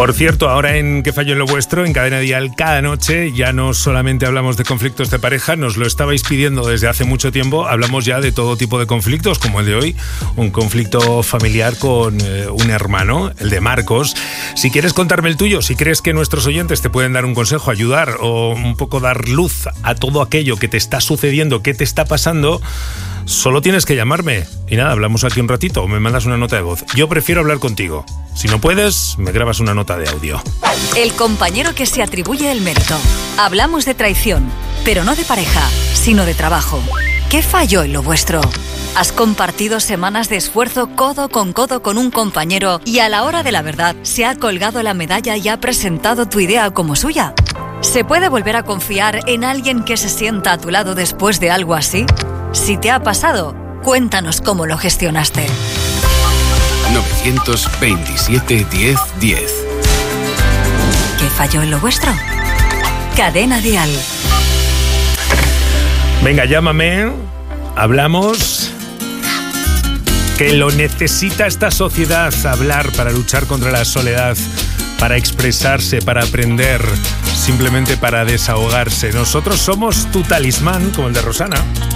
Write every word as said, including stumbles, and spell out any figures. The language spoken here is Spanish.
Por cierto, ahora en ¿Qué fallo en lo vuestro? En Cadena Dial, cada noche ya no solamente hablamos de conflictos de pareja, nos lo estabais pidiendo desde hace mucho tiempo, hablamos ya de todo tipo de conflictos, como el de hoy, un conflicto familiar con eh, un hermano, el de Marcos. Si quieres contarme el tuyo, si crees que nuestros oyentes te pueden dar un consejo, ayudar o un poco dar luz a todo aquello que te está sucediendo, que te está pasando, solo tienes que llamarme. Y nada, hablamos aquí un ratito o me mandas una nota de voz. Yo prefiero hablar contigo. Si no puedes, me grabas una nota de audio. El compañero que se atribuye el mérito. Hablamos de traición, pero no de pareja, sino de trabajo. ¿Qué falló en lo vuestro? ¿Has compartido semanas de esfuerzo codo con codo con un compañero y a la hora de la verdad se ha colgado la medalla y ha presentado tu idea como suya? ¿Se puede volver a confiar en alguien que se sienta a tu lado después de algo así? Si te ha pasado, cuéntanos cómo lo gestionaste. nueve veintisiete, diez, diez. ¿Qué falló en lo vuestro? Cadena Dial. Venga, llámame, hablamos. Que lo necesita esta sociedad, hablar para luchar contra la soledad, para expresarse, para aprender, simplemente para desahogarse. Nosotros somos tu talismán, como el de Rosana.